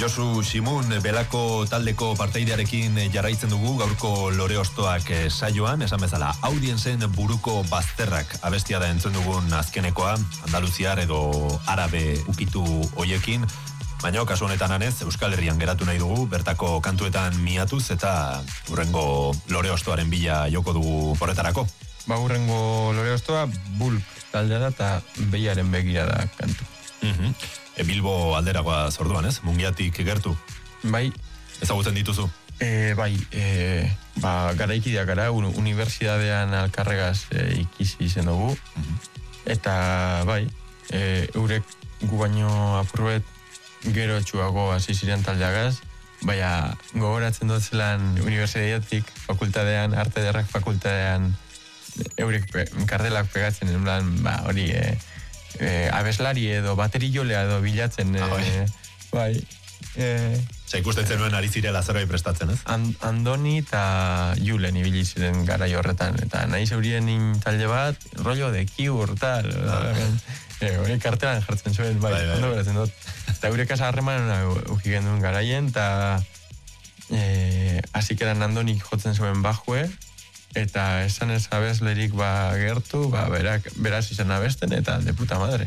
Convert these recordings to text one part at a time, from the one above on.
Josu Simun, Belako taldeko parteidearekin jarraitzen dugu gaurko lore ostoak saioan, esan bezala Audienzen buruko bazterrak abestia da entzun dugun azkenekoa, andaluziar edo arabe ukitu hoiekin, baina kasu honetan anez, Euskal Herrian geratu nahi dugu, bertako kantuetan miatuz eta hurrengo lore ostoaren bila joko dugu horretarako. Hurrengo lore ostoa Bulk taldea da eta behiaren begira da kantu. Bilbo alderagoa zorduan, ez? Mungiatik gertu. Bai. Ezagutzen dituzu? Bai, garaikideak gara, unibertsitatean Alkarregaz ikisi izen dugu. Eta bai, eurek gu baino apurbet gero etxuago hasi ziren taldeagaz, baina gogoratzen dut zelan unibertsitateatik fakultatean, arte ederrak fakultatean eurek kartelak pegatzen, en plan, hori... abeslari edo baterijolea edo bilatzen bai ikusten zenuen ari zirela zerbait prestatzen, ez? Andoni eta Julen ibili ziren garai horretan eta nahi zeurien talde bat rollo de kiur tal hori kartelan jartzen zuen bai, ondo beratzen dut eta eurek harremanen ukigen duen garaien eta hasikeran Andoni jotzen zuen bajue eta esan ez abeslerik gertu, beraz izan abesten, eta de puta madre.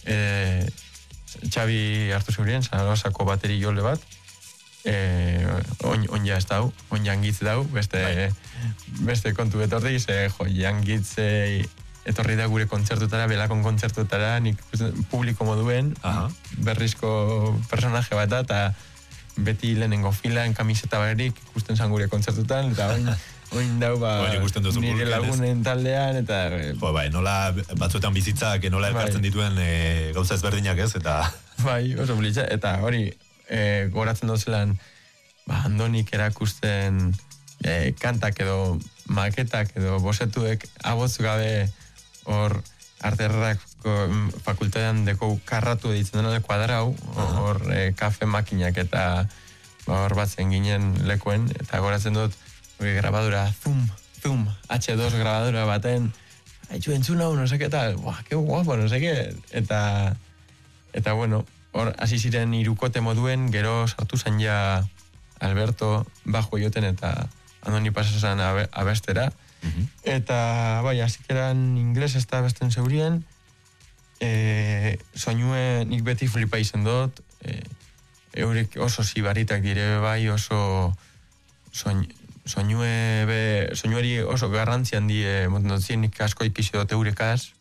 Xabi hartu zeurien, Zaragozako bateri jole bat, onja ez dau, onjangitz dau, beste kontu etorri, jangitz etorri da gure kontzertutara, Belakon kontzertutara, nik publiko moduen, berrizko personaje bat da, eta beti lehenengo filan, kamiseta barik, ikusten zan gure kontzertutan, eta oin dau, nire lagunen taldean, eta... Bai, nola batzuetan bizitzak, nola elkartzen dituen gauza ezberdinak ez, eta... Bai, oso blitza, eta hori, goratzen dozelan, Andonik erakusten kantak edo maketak edo bosetuek abotz gabe hor arterrak fakultatean deko karratu editzen dena kuadrau, hor kafe makinak eta hor batzen ginen lekuen, eta goratzen dut, grabadura, zoom, H2 grabadura baten, haitxu entzun hau, no seke tal, que guapo, no seke, eta bueno, hor, hasi ziren irukote moduen, gero sartu zen ja Alberto bajo joten eta Andoni pasasan abestera, eta bai, hasikeran ingles ez da abesten zeurien, soinue nik beti flipa izen dut, eurek oso zibaritak dire bai, oso soinuari oso garrantzian die moten dutzien nik asko ikisi dut eurekaz,